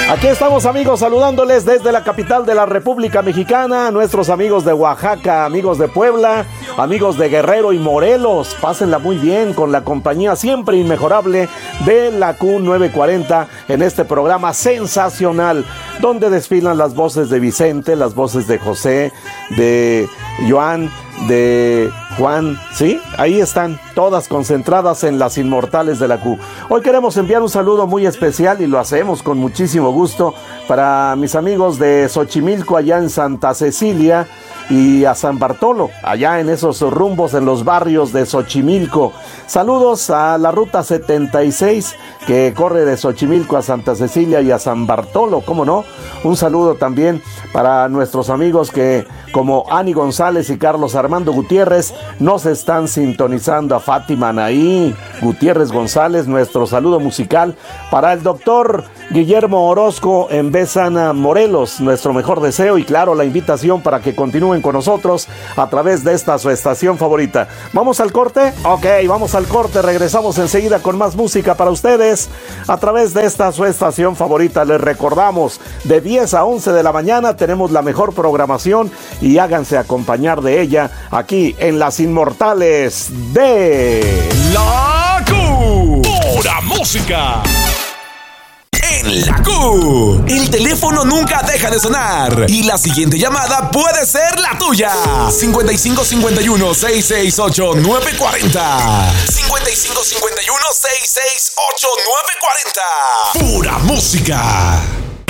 Aquí estamos, amigos, saludándoles desde la capital de la República Mexicana, nuestros amigos de Oaxaca, amigos de Puebla, amigos de Guerrero y Morelos. Pásenla muy bien con la compañía siempre inmejorable de la Q940 en este programa sensacional, donde desfilan las voces de Vicente, las voces de José, de Joan, de Juan, ¿sí? Ahí están, todas concentradas en las inmortales de la Q. Hoy queremos enviar un saludo muy especial y lo hacemos con muchísimo gusto para mis amigos de Xochimilco, allá en Santa Cecilia, y a San Bartolo, allá en esos rumbos en los barrios de Xochimilco. Saludos a la ruta 76 que corre de Xochimilco a Santa Cecilia y a San Bartolo, ¿cómo no? Un saludo también para nuestros amigos que, como Ani González y Carlos Armando Gutiérrez, nos están sintonizando. A Fátima Anaí Gutiérrez González, nuestro saludo musical para el doctor Guillermo Orozco en Bezana, Morelos, nuestro mejor deseo y claro, la invitación para que continúen con nosotros a través de esta su estación favorita. ¿Vamos al corte? Ok, vamos al corte, regresamos enseguida con más música para ustedes a través de esta su estación favorita. Les recordamos, de 10 a 11 de la mañana tenemos la mejor programación y háganse acompañar de ella aquí en Las Inmortales de La Q. Pura música. En la Q, el teléfono nunca deja de sonar y la siguiente llamada puede ser la tuya. 5551-668-940. 5551-668-940. Pura música.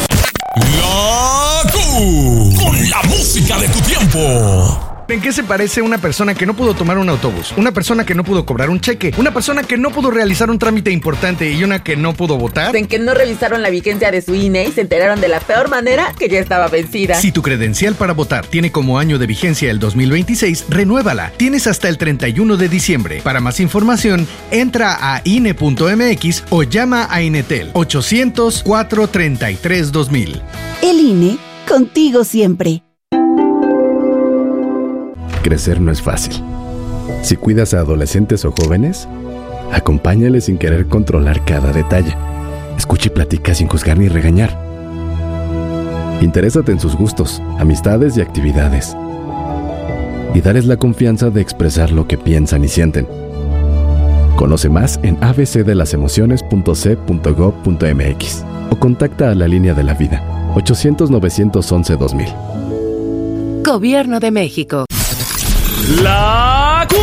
La Q, con la música de tu tiempo. ¿En qué se parece una persona que no pudo tomar un autobús? Una persona que no pudo cobrar un cheque, una persona que no pudo realizar un trámite importante y una que no pudo votar. En que no revisaron la vigencia de su INE y se enteraron de la peor manera que ya estaba vencida. Si tu credencial para votar tiene como año de vigencia el 2026, renuévala. Tienes hasta el 31 de diciembre. Para más información, entra a INE.mx o llama a Inetel 800-433-2000. El INE, contigo siempre. Crecer no es fácil. Si cuidas a adolescentes o jóvenes, acompáñales sin querer controlar cada detalle. Escucha y platica sin juzgar ni regañar. Interésate en sus gustos, amistades y actividades. Y dales la confianza de expresar lo que piensan y sienten. Conoce más en abcdelasemociones.c.gov.mx o contacta a la línea de la vida 800-911-2000. Gobierno de México. La Q.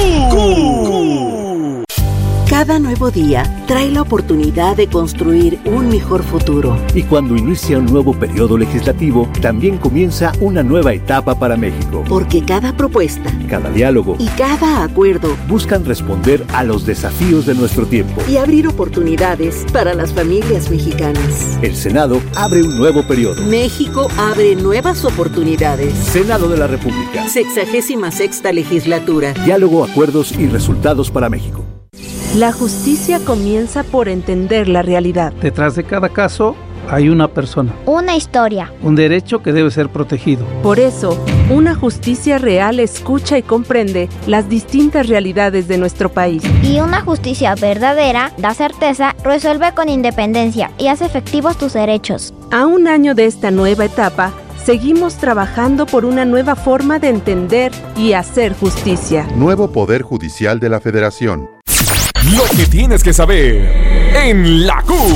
Cada nuevo día trae la oportunidad de construir un mejor futuro. Y cuando inicia un nuevo periodo legislativo, también comienza una nueva etapa para México. Porque cada propuesta, cada diálogo y cada acuerdo buscan responder a los desafíos de nuestro tiempo y abrir oportunidades para las familias mexicanas. El Senado abre un nuevo periodo. México abre nuevas oportunidades. Senado de la República. 66ª legislatura. Diálogo, acuerdos y resultados para México. La justicia comienza por entender la realidad. Detrás de cada caso hay una persona. Una historia. Un derecho que debe ser protegido. Por eso, una justicia real escucha y comprende las distintas realidades de nuestro país. Y una justicia verdadera da certeza, resuelve con independencia y hace efectivos tus derechos. A un año de esta nueva etapa, seguimos trabajando por una nueva forma de entender y hacer justicia. Nuevo Poder Judicial de la Federación. Lo que tienes que saber en la Q.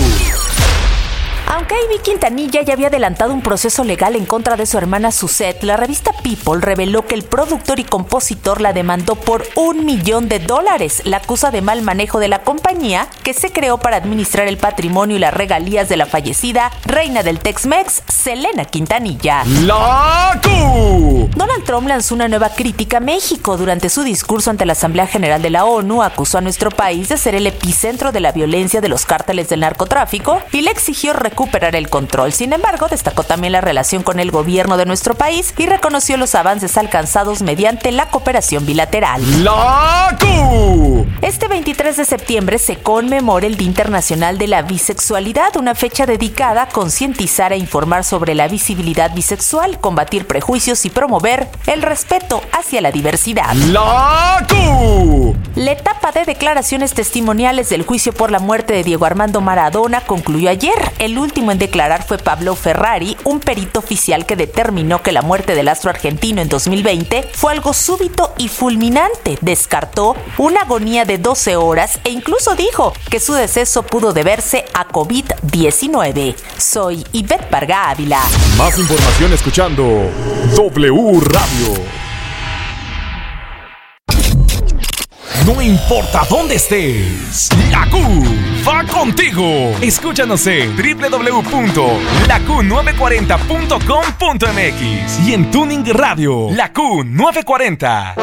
Aunque Ivy Quintanilla ya había adelantado un proceso legal en contra de su hermana Suzette, la revista People reveló que el productor y compositor la demandó por $1 millón. La acusa de mal manejo de la compañía que se creó para administrar el patrimonio y las regalías de la fallecida reina del Tex-Mex, Selena Quintanilla. ¡La Q! Donald Trump lanzó una nueva crítica a México. Durante su discurso ante la Asamblea General de la ONU, acusó a nuestro país de ser el epicentro de la violencia de los cárteles del narcotráfico y le exigió recuperar el control. Sin embargo, destacó también la relación con el gobierno de nuestro país y reconoció los avances alcanzados mediante la cooperación bilateral. ¡La Q! Este 23 de septiembre se conmemora el Día Internacional de la Bisexualidad, una fecha dedicada a concientizar e informar sobre la visibilidad bisexual, combatir prejuicios y promover el respeto hacia la diversidad. ¡La Q! La etapa de declaraciones testimoniales del juicio por la muerte de Diego Armando Maradona concluyó ayer. El último en declarar fue Pablo Ferrari, un perito oficial que determinó que la muerte del astro argentino en 2020 fue algo súbito y fulminante. Descartó una agonía de 12 horas e incluso dijo que su deceso pudo deberse a COVID-19. Soy Ivette Varga Ávila. Más información escuchando W Radio. No importa dónde estés, la Q va contigo. Escúchanos en www.laQ940.com.mx y en Tuning Radio, la Q940.